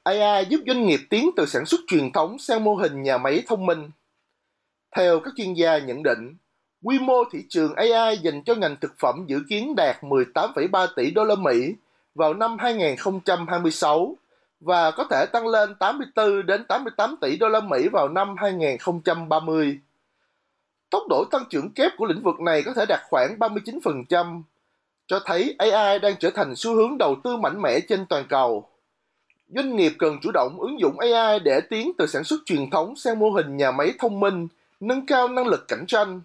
AI giúp doanh nghiệp tiến từ sản xuất truyền thống sang mô hình nhà máy thông minh. Theo các chuyên gia nhận định, quy mô thị trường AI dành cho ngành thực phẩm dự kiến đạt 18,3 tỷ đô la Mỹ vào năm 2026 và có thể tăng lên 84 đến 88 tỷ đô la Mỹ vào năm 2030. Tốc độ tăng trưởng kép của lĩnh vực này có thể đạt khoảng 39%, cho thấy AI đang trở thành xu hướng đầu tư mạnh mẽ trên toàn cầu. Doanh nghiệp cần chủ động ứng dụng AI để tiến từ sản xuất truyền thống sang mô hình nhà máy thông minh, nâng cao năng lực cạnh tranh.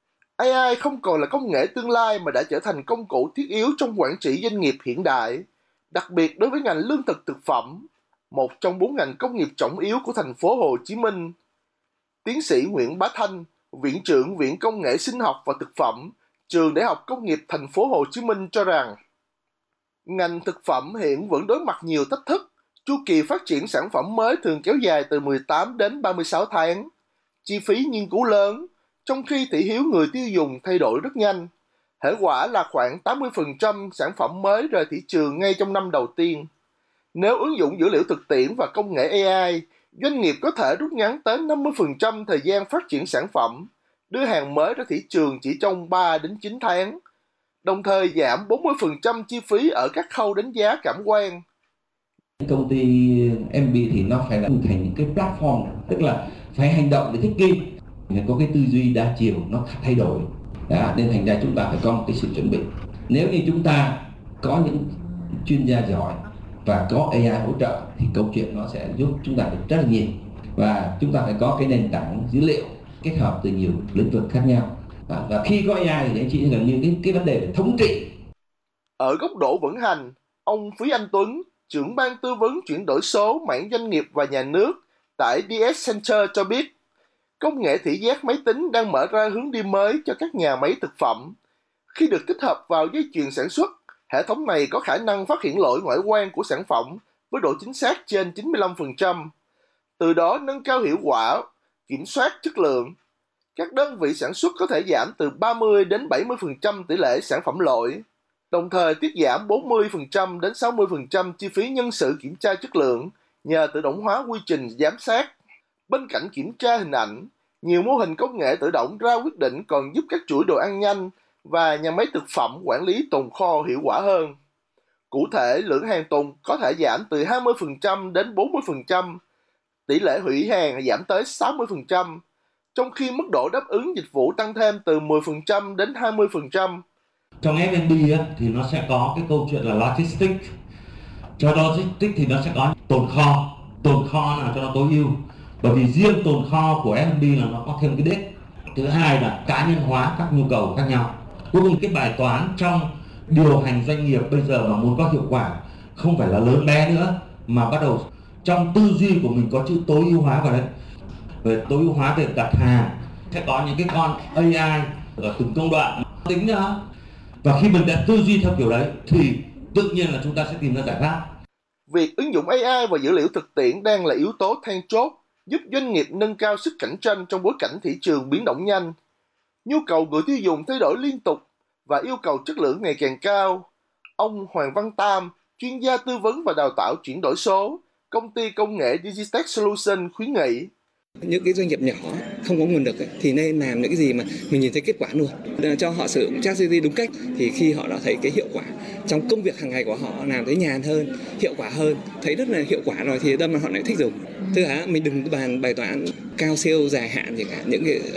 AI không còn là công nghệ tương lai mà đã trở thành công cụ thiết yếu trong quản trị doanh nghiệp hiện đại, đặc biệt đối với ngành lương thực thực phẩm, một trong 4 ngành công nghiệp trọng yếu của thành phố Hồ Chí Minh. Tiến sĩ Nguyễn Bá Thanh, Viện trưởng Viện Công nghệ Sinh học và Thực phẩm, Trường Đại học Công nghiệp thành phố Hồ Chí Minh cho rằng, ngành thực phẩm hiện vẫn đối mặt nhiều thách thức. Chu kỳ phát triển sản phẩm mới thường kéo dài từ 18 đến 36 tháng, chi phí nghiên cứu lớn, trong khi thị hiếu người tiêu dùng thay đổi rất nhanh. Hệ quả là khoảng 80% sản phẩm mới rời thị trường ngay trong năm đầu tiên. Nếu ứng dụng dữ liệu thực tiễn và công nghệ AI, doanh nghiệp có thể rút ngắn tới 50% thời gian phát triển sản phẩm, đưa hàng mới ra thị trường chỉ trong 3 đến 9 tháng, đồng thời giảm 40% chi phí ở các khâu đánh giá cảm quan. Công ty MB thì nó phải là thành những cái platform, tức là phải hành động để thích nghi, có cái tư duy đa chiều nó thay đổi. Nên thành ra chúng ta phải có một cái sự chuẩn bị. Nếu như chúng ta có những chuyên gia giỏi và có AI hỗ trợ thì câu chuyện nó sẽ giúp chúng ta được rất là nhiều. Và chúng ta phải có cái nền tảng dữ liệu kết hợp từ nhiều lĩnh vực khác nhau. Và khi có AI thì anh chị gần như cái vấn đề về thống trị. Ở góc độ vận hành, ông Phí Anh Tuấn, trưởng ban tư vấn chuyển đổi số mảng doanh nghiệp và nhà nước tại DS Center cho biết, công nghệ thị giác máy tính đang mở ra hướng đi mới cho các nhà máy thực phẩm. Khi được tích hợp vào dây chuyền sản xuất, hệ thống này có khả năng phát hiện lỗi ngoại quan của sản phẩm với độ chính xác trên 95%, từ đó nâng cao hiệu quả, kiểm soát chất lượng. Các đơn vị sản xuất có thể giảm từ 30 đến 70% tỷ lệ sản phẩm lỗi, đồng thời tiết giảm 40% đến 60% chi phí nhân sự kiểm tra chất lượng nhờ tự động hóa quy trình giám sát. Bên cạnh kiểm tra hình ảnh, nhiều mô hình công nghệ tự động ra quyết định còn giúp các chuỗi đồ ăn nhanh và nhà máy thực phẩm quản lý tồn kho hiệu quả hơn. Cụ thể, lượng hàng tồn có thể giảm từ 20% đến 40%, tỷ lệ hủy hàng giảm tới 60%, trong khi mức độ đáp ứng dịch vụ tăng thêm từ 10% đến 20%. Trong F&B thì nó sẽ có cái câu chuyện là logistics. Cho logistics thì nó sẽ có tồn kho là cho nó tối ưu. Bởi vì riêng tồn kho của F&B là nó có thêm cái đích. Thứ hai là cá nhân hóa các nhu cầu khác nhau. Cuối cùng cái bài toán trong điều hành doanh nghiệp bây giờ mà muốn có hiệu quả không phải là lớn bé nữa, mà bắt đầu trong tư duy của mình có chữ tối ưu hóa vào đấy. Về tối ưu hóa về đặt hàng sẽ có những cái con AI ở từng công đoạn tính ra. Và khi mình đã tư duy theo kiểu đấy thì tự nhiên là chúng ta sẽ tìm ra giải pháp. Việc ứng dụng AI và dữ liệu thực tiễn đang là yếu tố then chốt giúp doanh nghiệp nâng cao sức cạnh tranh trong bối cảnh thị trường biến động nhanh. Nhu cầu người tiêu dùng thay đổi liên tục và yêu cầu chất lượng ngày càng cao. Ông Hoàng Văn Tam, chuyên gia tư vấn và đào tạo chuyển đổi số, công ty công nghệ Digitech Solution khuyến nghị. Những cái doanh nghiệp nhỏ không có nguồn lực thì nên làm những cái gì mà mình nhìn thấy kết quả luôn. Cho họ sử dụng ChatGPT đúng cách thì khi họ đã thấy cái hiệu quả trong công việc hàng ngày của họ làm thấy nhàn hơn, hiệu quả hơn, thấy rất là hiệu quả rồi thì đâm mà họ lại thích dùng. Thứ hai, mình đừng bàn bài toán cao siêu dài hạn gì cả, những cái